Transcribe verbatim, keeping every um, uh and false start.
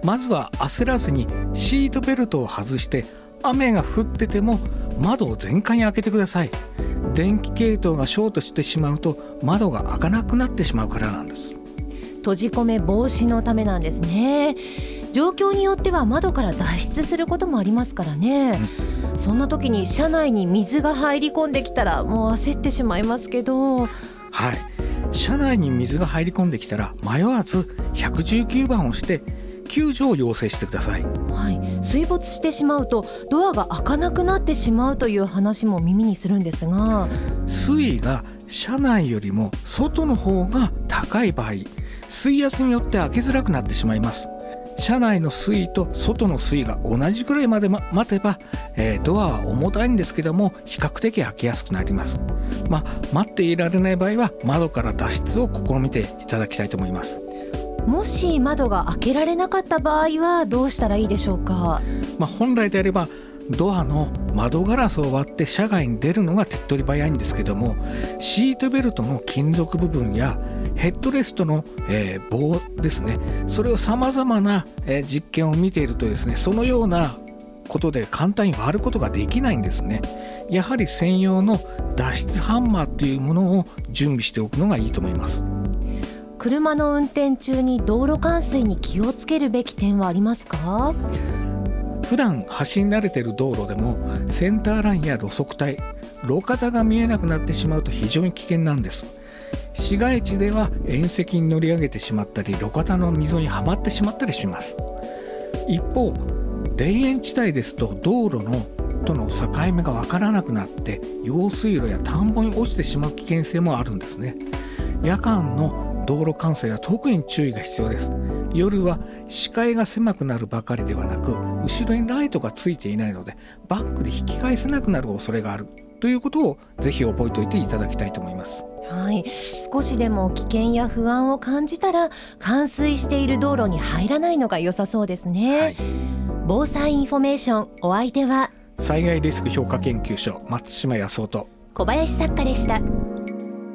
まずは焦らずにシートベルトを外して、雨が降ってても窓を全開に開けてください。電気系統がショートしてしまうと窓が開かなくなってしまうからなんです。 閉じ込め防止のためなんですね。状況によっては窓から脱出することもありますからね、うん、そんな時に車内に水が入り込んできたらもう焦ってしまいますけど。 はい、車内に水が入り込んできたら迷わずいちいちきゅうばんを押して救助を要請してください。 はい、水没してしまうとドアが開かなくなってしまうという話も耳にするんですが、 水位が車内よりも外の方が高い場合、水圧によって開けづらくなってしまいます。車内の水位と外の水位が同じくらいまで、ま、待てば、えー、ドアは重たいんですけども比較的開けやすくなります。まあ、待っていられない場合は窓から脱出を試みていただきたいと思います。 もし窓が開けられなかった場合はどうしたらいいでしょうか。 まあ、本来であればドアの窓ガラスを割って車外に出るのが手っ取り早いんですけども、シートベルトの金属部分やヘッドレストの、えー、棒ですね、それをさまざまな、えー、実験を見ているとですね、そのようなことで簡単に割ることができないんですね。やはり専用の脱出ハンマーというものを準備しておくのがいいと思います。 車の運転中に道路冠水に気をつけるべき点はありますか？ 普段走り慣れている道路でもセンターラインや路側帯、路肩が見えなくなってしまうと非常に危険なんです。市街地では縁石に乗り上げてしまったり、路肩の溝にはまってしまったりします。一方、田園地帯ですと道路のとの境目が分からなくなって用水路や田んぼに落ちてしまう危険性もあるんですね。夜間の道路冠水は特に注意が必要です。夜は視界が狭くなるばかりではなく、後ろにライトがついていないのでバックで引き返せなくなる恐れがあるということをぜひ覚えておいていただきたいと思います。 はい、少しでも危険や不安を感じたら冠水している道路に入らないのが良さそうですね、はい、防災インフォメーション、お相手は災害リスク評価研究所松島康夫と小林作家でした。